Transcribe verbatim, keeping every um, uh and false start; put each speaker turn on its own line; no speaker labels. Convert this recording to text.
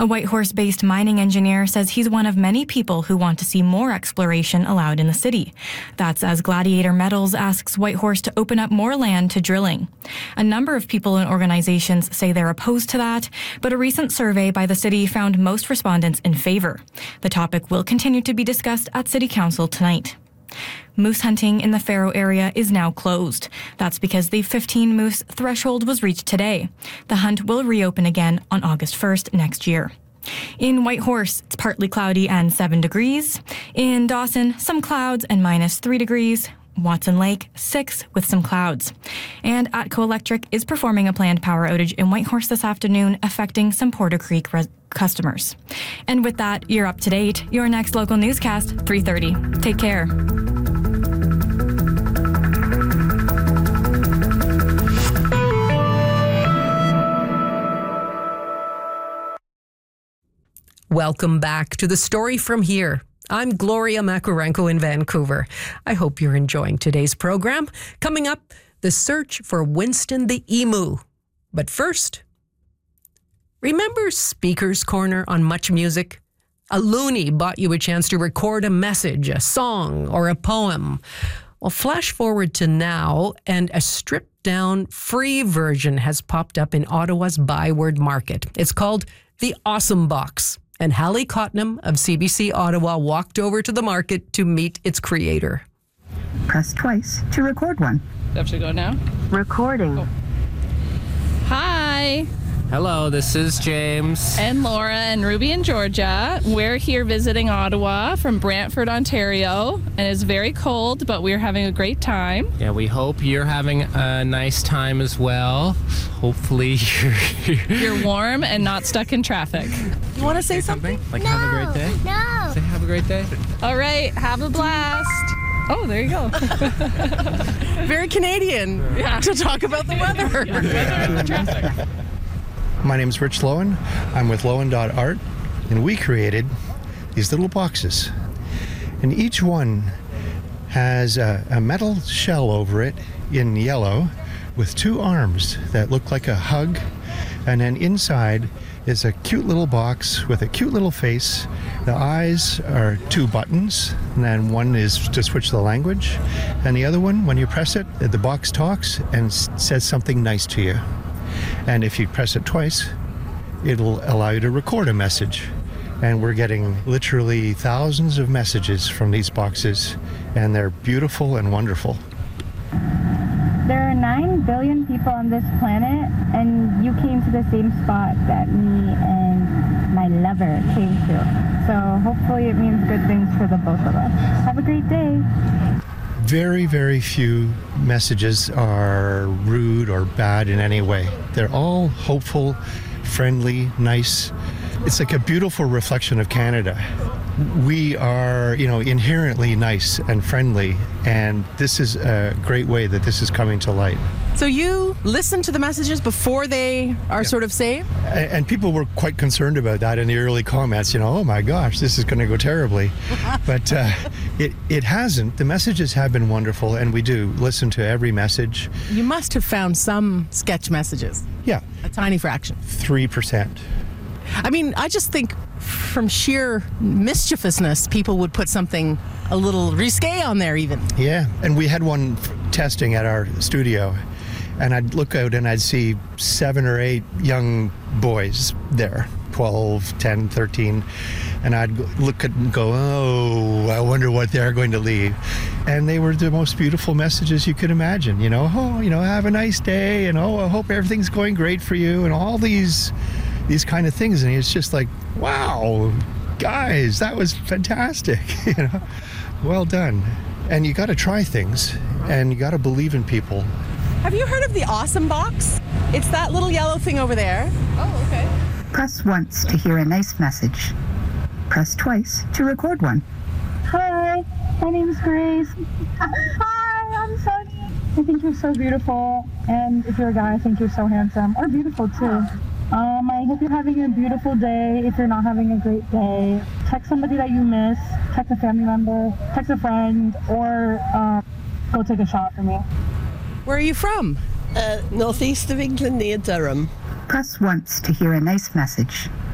A Whitehorse-based mining engineer says he's one of many people who want to see more exploration allowed in the city. That's as Gladiator Metals asks Whitehorse to open up more land to drilling. A number of people and organizations say they're opposed to that, but a recent survey by the city found most respondents in favor. The topic will continue to be discussed at City Council tonight. Moose hunting in the Faro area is now closed. That's because the fifteen moose threshold was reached today. The hunt will reopen again on August first next year. In Whitehorse, it's partly cloudy and seven degrees. In Dawson, some clouds and minus three degrees. Watson Lake, six with some clouds. And ATCO Electric is performing a planned power outage in Whitehorse this afternoon, affecting some Porter Creek res- customers. And with that, you're up to date. Your next local newscast, three thirty. Take care.
Welcome back to The Story From Here. I'm Gloria Makarenko in Vancouver. I hope you're enjoying today's program. Coming up, the search for Winston the Emu. But first, remember Speaker's Corner on Much Music? A loony bought you a chance to record a message, a song, or a poem. Well, flash forward to now, and a stripped-down, free version has popped up in Ottawa's Byward Market. It's called The Awesome Box. And Hallie Cotnam of C B C Ottawa walked over to the market to meet its creator.
Press twice to record one.
Do I have to go now?
Recording.
Oh. Hi.
Hello, this is James.
And Laura and Ruby in Georgia. We're here visiting Ottawa from Brantford, Ontario. And it's very cold, but we're having a great time.
Yeah, we hope you're having a nice time as well. Hopefully you're...
You're warm and not stuck in traffic.
You want to say, say something?
something? Like
no,
have a great day?
No.
Say have a great day.
All right, have a blast. Oh, there you go.
Very Canadian
Yeah.
to talk about the weather.
Yeah, weather and the traffic.
My name's Rich Lowen. I'm with Lowen dot art, and we created these little boxes. And each one has a, a metal shell over it in yellow with two arms that look like a hug. And then inside is a cute little box with a cute little face. The eyes are two buttons, and then one is to switch the language. And the other one, when you press it, the box talks and s- says something nice to you. And if you press it twice, it'll allow you to record a message. And we're getting literally thousands of messages from these boxes, and they're beautiful and wonderful.
There are nine billion people on this planet, and you came to the same spot that me and my lover came to. So hopefully it means good things for the both of us. Have a great day.
Very, very few messages are rude or bad in any way. They're all hopeful, friendly, nice. It's like a beautiful reflection of Canada. We are, you know, inherently nice and friendly, and this is a great way that this is coming to light.
So you listen to the messages before they are
Yeah.
sort of saved?
And, and people were quite concerned about that in the early comments, you know, oh my gosh, this is going to go terribly. But uh, it, it hasn't. The messages have been wonderful, and we do listen to every message.
You must have found some sketch messages.
Yeah,
A tiny fraction.
three percent.
I mean, I just think from sheer mischievousness, people would put something a little risque on there even.
Yeah, and we had one f- testing at our studio, and I'd look out and I'd see seven or eight young boys there, twelve, ten, thirteen, and I'd go- look at and go, oh, I wonder what they're going to leave. And they were the most beautiful messages you could imagine, you know, oh, you know, have a nice day, and oh, I hope everything's going great for you, and all these these kind of things. And it's just like, wow, guys, that was fantastic. You know, well done. And you got to try things, and you got to believe in people.
Have you heard of the Awesome Box? It's that little yellow thing over there.
Oh, okay.
Press once to hear a nice message. Press twice to record one.
Hi, my name's Grace. Hi, I'm Sunny. I think you're so beautiful, and if you're a guy, I think you're so handsome, or beautiful too. Um, I hope you're having a beautiful day. If you're not having a great day, text somebody that you miss, text a family member, text a friend, or um, go take a shot for me.
Where are you from?
Uh, northeast of England, near Durham.
Press once to hear a nice message.